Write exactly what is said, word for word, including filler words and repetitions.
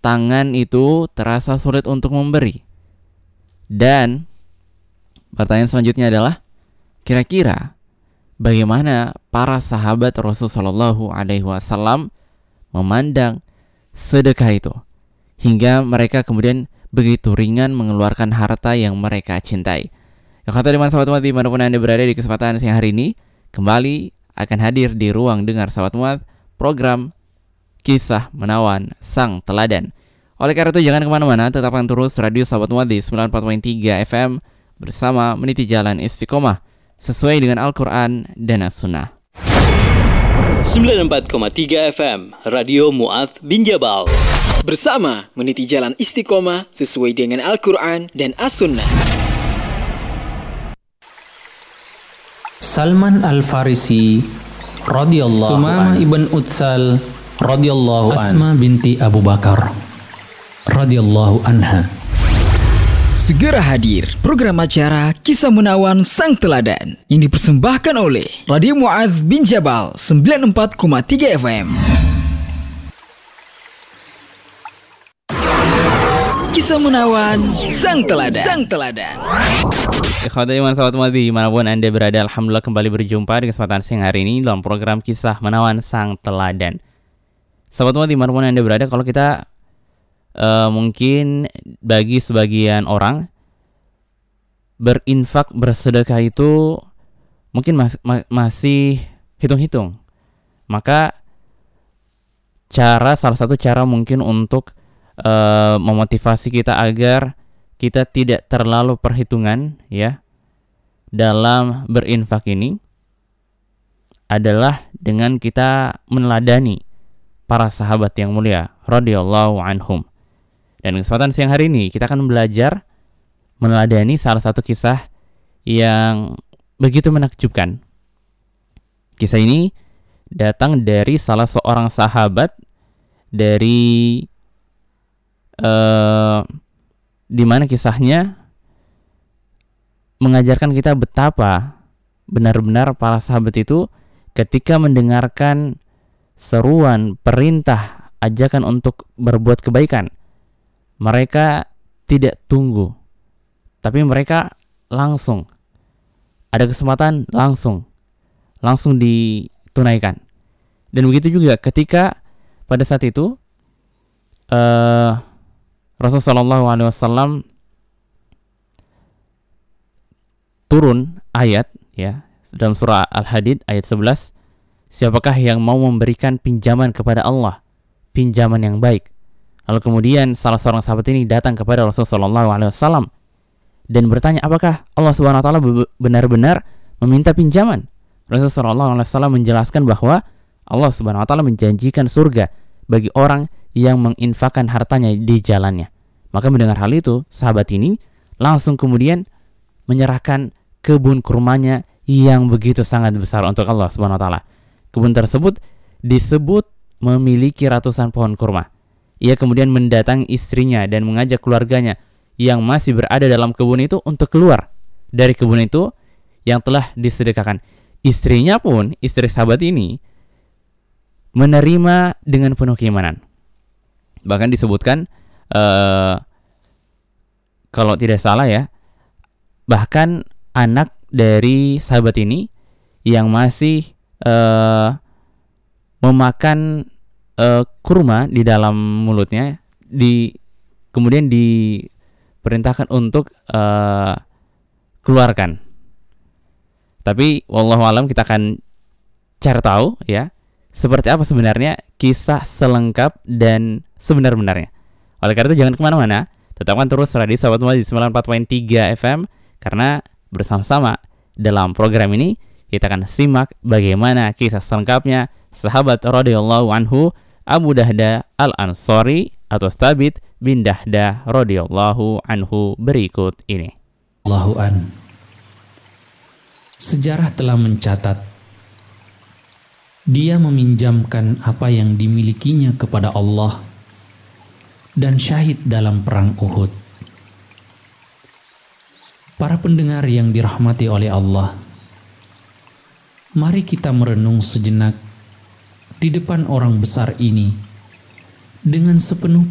tangan itu terasa sulit untuk memberi. Dan pertanyaan selanjutnya adalah, kira-kira bagaimana para sahabat Rasulullah shallallahu alaihi wasallam memandang sedekah itu, hingga mereka kemudian begitu ringan mengeluarkan harta yang mereka cintai. Ya, kata teman sahabat Mu'adz dimanapun Anda berada, di kesempatan siang hari ini kembali akan hadir di ruang dengar sahabat Mu'adz program Kisah Menawan Sang Teladan. Oleh karena itu jangan kemana-mana, tetapkan terus radio sahabat Mu'adz di sembilan puluh empat koma tiga F M bersama meniti jalan istiqomah sesuai dengan Al-Quran dan As-Sunnah. sembilan puluh empat koma tiga F M Radio Mu'adz bin Jabal bersama meniti jalan istiqomah sesuai dengan Al-Quran dan As-Sunnah. Salman Al-Farisi radhiyallahu anhu, Sumamah ibn Utsal radhiyallahu anhu, Asma binti Abu Bakar radhiyallahu anha. Segera hadir program acara Kisah Menawan Sang Teladan yang dipersembahkan oleh Radio Mu'adz bin Jabal sembilan puluh empat koma tiga F M. Kisah Menawan Sang Teladan. Sang Teladan. Ikhwatul iman sahabat Mu'adz dimanapun Anda berada, alhamdulillah kembali berjumpa di kesempatan siang hari ini dalam program Kisah Menawan Sang Teladan. Sahabat Mu'adz dimanapun Anda berada, kalau kita uh, mungkin bagi sebagian orang berinfak, bersedekah itu mungkin mas- ma- masih hitung-hitung. Maka cara salah satu cara mungkin untuk Uh, memotivasi kita agar kita tidak terlalu perhitungan ya dalam berinfak ini adalah dengan kita meneladani para sahabat yang mulia radhiyallahu anhum. Dan kesempatan siang hari ini kita akan belajar meneladani salah satu kisah yang begitu menakjubkan. Kisah ini datang dari salah seorang sahabat dari Uh, di mana kisahnya mengajarkan kita betapa benar-benar para sahabat itu ketika mendengarkan seruan, perintah, ajakan untuk berbuat kebaikan, mereka tidak tunggu, tapi mereka langsung ada kesempatan langsung langsung ditunaikan. Dan begitu juga ketika pada saat itu uh, Rasulullah shallallahu alaihi wasallam turun ayat ya dalam surah Al-Hadid ayat sebelas, siapakah yang mau memberikan pinjaman kepada Allah, pinjaman yang baik. Lalu kemudian salah seorang sahabat ini datang kepada Rasulullah shallallahu alaihi wasallam dan bertanya, apakah Allah Subhanahu wa taala benar-benar meminta pinjaman? Rasulullah shallallahu alaihi wasallam menjelaskan bahwa Allah Subhanahu wa taala menjanjikan surga bagi orang yang menginfakkan hartanya di jalannya. Maka mendengar hal itu, sahabat ini langsung kemudian menyerahkan kebun kurmanya yang begitu sangat besar untuk Allah Subhanahu wa taala. Kebun tersebut disebut memiliki ratusan pohon kurma. Ia kemudian mendatangi istrinya dan mengajak keluarganya yang masih berada dalam kebun itu untuk keluar dari kebun itu yang telah disedekahkan. Istrinya pun, istri sahabat ini menerima dengan penuh keimanan. Bahkan disebutkan uh, kalau tidak salah ya, bahkan anak dari sahabat ini yang masih uh, memakan uh, kurma di dalam mulutnya, di kemudian diperintahkan untuk uh, keluarkan. Tapi wallahu alam, kita akan cari tahu ya seperti apa sebenarnya kisah selengkap dan sebenar-benarnya. Oleh karena itu jangan kemana-mana, tetapkan terus radio sahabat Mu'adz di sembilan puluh empat koma tiga F M, karena bersama-sama dalam program ini kita akan simak bagaimana kisah selengkapnya sahabat radhiyallahu anhu Abu Dahda Al-Ansari atau Tsabit bin Dahda radhiyallahu anhu berikut ini. Allahu an. Sejarah telah mencatat dia meminjamkan apa yang dimilikinya kepada Allah dan syahid dalam perang Uhud. Para pendengar yang dirahmati oleh Allah, mari kita merenung sejenak di depan orang besar ini dengan sepenuh